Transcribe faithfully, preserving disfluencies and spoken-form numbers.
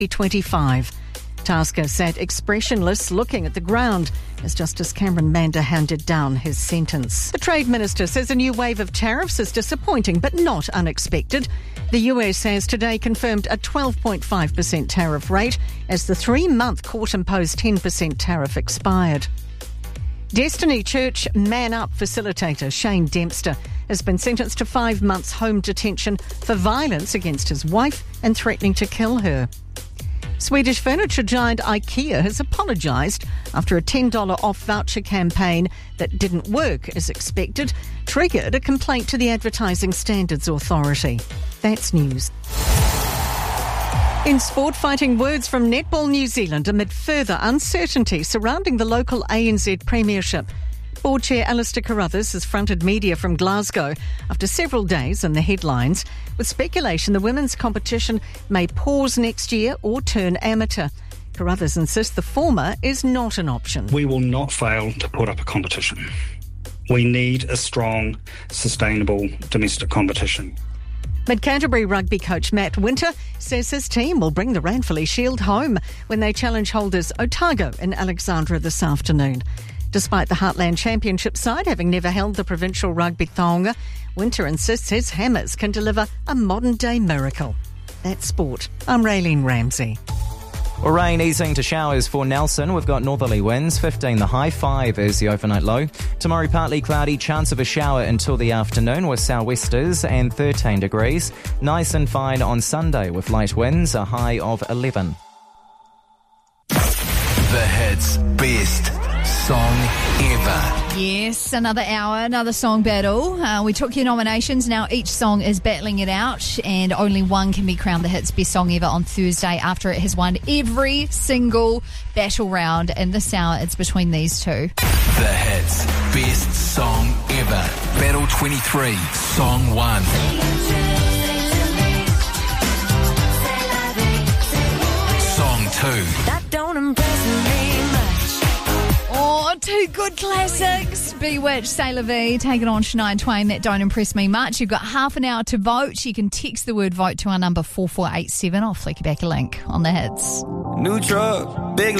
twenty-five. Tasker sat expressionless, looking at the ground as Justice Cameron Mander handed down his sentence. The Trade Minister says a new wave of tariffs is disappointing but not unexpected. The U S has today confirmed a twelve point five percent tariff rate as the three-month court-imposed ten percent tariff expired. Destiny Church Man Up facilitator Shane Dempster has been sentenced to five months home detention for violence against his wife and threatening to kill her. Swedish furniture giant IKEA has apologised after a ten dollars off voucher campaign that didn't work as expected, triggered a complaint to the Advertising Standards Authority. That's news. In sport, fighting words from Netball New Zealand amid further uncertainty surrounding the local A N Z Premiership. Board Chair Alistair Carruthers has fronted media from Glasgow after several days in the headlines, with speculation the women's competition may pause next year or turn amateur. Carruthers insists the former is not an option. We will not fail to put up a competition. We need a strong, sustainable domestic competition. Mid-Canterbury rugby coach Matt Winter says his team will bring the Ranfurly Shield home when they challenge holders Otago in Alexandra this afternoon. Despite the Heartland Championship side having never held the provincial rugby taonga, Winter insists his Hammers can deliver a modern-day miracle. That's sport. I'm Raylene Ramsey. Well, rain easing to showers for Nelson. We've got northerly winds, fifteen the high, five is the overnight low. Tomorrow partly cloudy, chance of a shower until the afternoon with sou'westers and thirteen degrees. Nice and fine on Sunday with light winds, a high of eleven. The Hits Best Song Ever. Yes, another hour, another song battle. Uh, we took your nominations. Now each song is battling it out, and only one can be crowned the Hits Best Song Ever on Thursday after it has won every single battle round. And this hour, it's between these two. The Hits Best Song Ever. Battle twenty-three, Song one. Song two. That don't impress me much. Oh, two good classics. Bewitched, Sailor V, take it on Shania Twain, that don't impress me much. You've got half an hour to vote. You can text the word vote to our number four four eight seven. I'll flick you back a link on the Hits. New truck, big